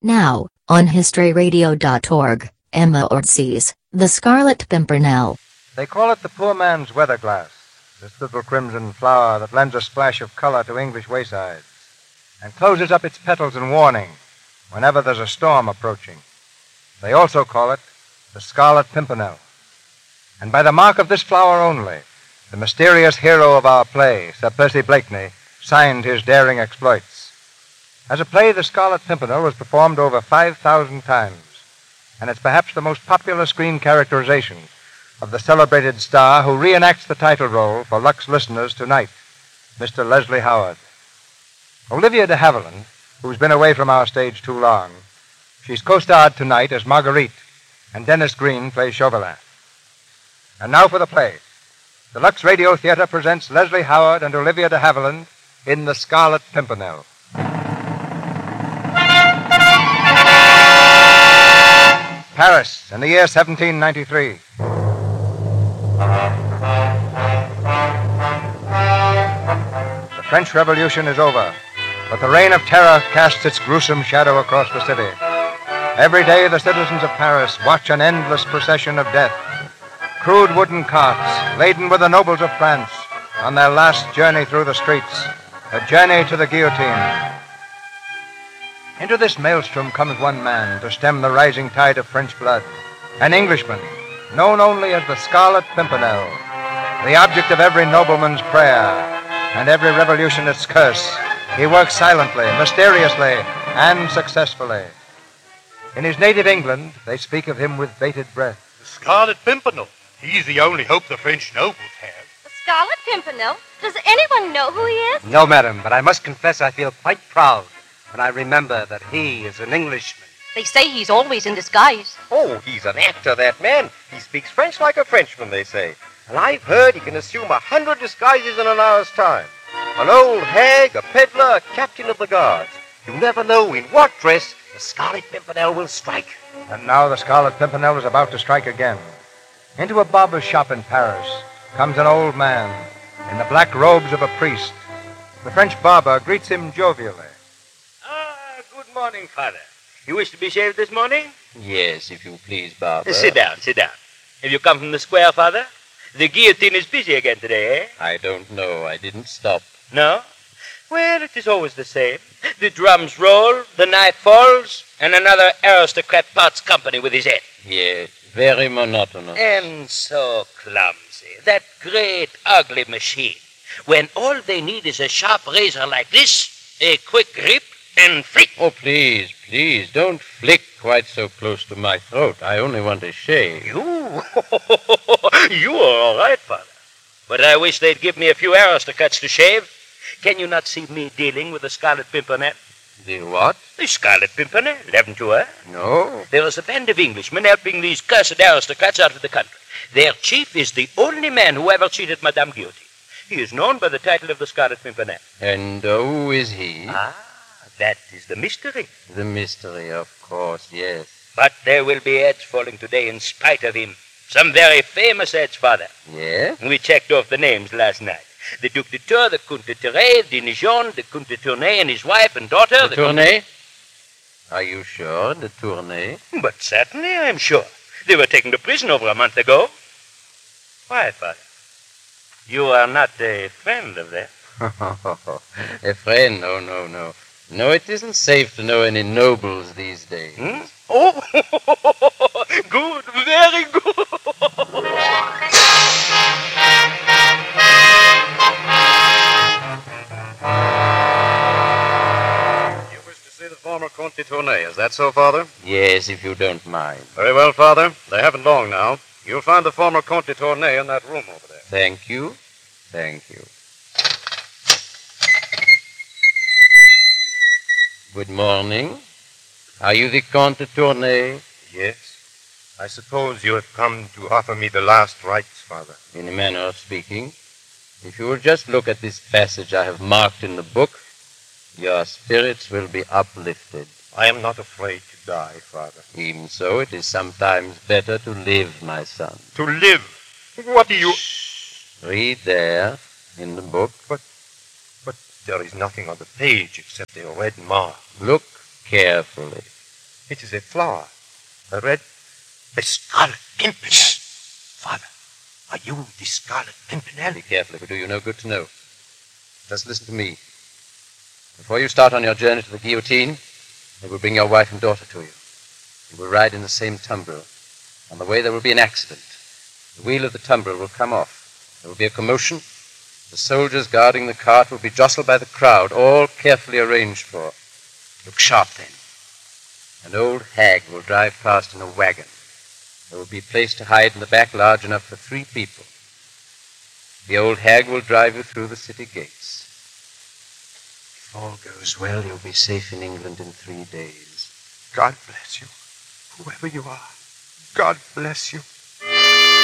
Now, on historyradio.org, Emma Ortiz, The Scarlet Pimpernel. They call it the poor man's weather glass, this little crimson flower that lends a splash of color to English waysides and closes up its petals in warning whenever there's a storm approaching. They also call it the Scarlet Pimpernel. And by the mark of this flower only, the mysterious hero of our play, Sir Percy Blakeney, signed his daring exploits. As a play, The Scarlet Pimpernel was performed over 5,000 times, and it's perhaps the most popular screen characterization of the celebrated star who reenacts the title role for Lux listeners tonight, Mr. Leslie Howard. Olivia de Havilland, who's been away from our stage too long, she's co-starred tonight as Marguerite, and Dennis Green plays Chauvelin. And now for the play. The Lux Radio Theater presents Leslie Howard and Olivia de Havilland in The Scarlet Pimpernel. Paris, in the year 1793. The French Revolution is over, but the reign of terror casts its gruesome shadow across the city. Every day the citizens of Paris watch an endless procession of death. Crude wooden carts, laden with the nobles of France, on their last journey through the streets, a journey to the guillotine. Into this maelstrom comes one man to stem the rising tide of French blood, an Englishman, known only as the Scarlet Pimpernel, the object of every nobleman's prayer and every revolutionist's curse. He works silently, mysteriously, and successfully. In his native England, they speak of him with bated breath. The Scarlet Pimpernel. He's the only hope the French nobles have. The Scarlet Pimpernel? Does anyone know who he is? No, madam, but I must confess I feel quite proud when I remember that he is an Englishman. They say he's always in disguise. Oh, he's an actor, that man. He speaks French like a Frenchman, they say. And I've heard he can assume 100 disguises in an hour's time. An old hag, a peddler, a captain of the guards. You never know in what dress the Scarlet Pimpernel will strike. And now the Scarlet Pimpernel is about to strike again. Into a barber's shop in Paris comes an old man in the black robes of a priest. The French barber greets him jovially. Good morning, Father. You wish to be shaved this morning? Yes, if you please, Barber. Sit down. Have you come from the square, Father? The guillotine is busy again today, eh? I don't know. I didn't stop. No? Well, it is always the same. The drums roll, the knife falls, and another aristocrat parts company with his head. Yes, very monotonous. And so clumsy. That great, ugly machine. When all they need is a sharp razor like this, a quick grip, and flick. Oh, please, don't flick quite so close to my throat. I only want a shave. You? You are all right, Father. But I wish they'd give me a few aristocrats to shave. Can you not see me dealing with the Scarlet Pimpernel? The what? The Scarlet Pimpernel, haven't you heard? No. There is a band of Englishmen helping these cursed aristocrats out of the country. Their chief is the only man who ever cheated Madame Guillotine. He is known by the title of the Scarlet Pimpernel. And who is he? That is the mystery. The mystery, of course, yes. But there will be heads falling today in spite of him. Some very famous heads, Father. Yes? We checked off the names last night. The Duc de Tours, the Comte de Terray, Dinijon, the Comte de Tournay and his wife and daughter. The Tournay? Are you sure, the Tournay? But certainly I am sure. They were taken to prison over a month ago. Why, Father? You are not a friend of theirs? A friend? Oh, no. No, it isn't safe to know any nobles these days. Oh, good, very good. You wish to see the former Comte de Tournay, is that so, Father? Yes, if you don't mind. Very well, Father. They haven't long now. You'll find the former Comte de Tournay in that room over there. Thank you. Good morning. Are you the Comte de Tournay? Yes. I suppose you have come to offer me the last rites, Father. In a manner of speaking. If you will just look at this passage I have marked in the book, your spirits will be uplifted. I am not afraid to die, Father. Even so, it is sometimes better to live, my son. To live? What do you... Read there, in the book. But there is nothing on the page except a red mark. Look carefully. It is a flower. A red... The Scarlet Pimpernel. Father, are you the Scarlet Pimpernel? Be careful, it will do you no good to know. Just listen to me. Before you start on your journey to the guillotine, they will bring your wife and daughter to you. You will ride in the same tumbril. On the way there will be an accident. The wheel of the tumbril will come off. There will be a commotion. The soldiers guarding the cart will be jostled by the crowd, all carefully arranged for. Look sharp, then. An old hag will drive past in a wagon. There will be a place to hide in the back large enough for 3 people. The old hag will drive you through the city gates. If all goes well, you'll be safe in England in 3 days. God bless you. Whoever you are, God bless you.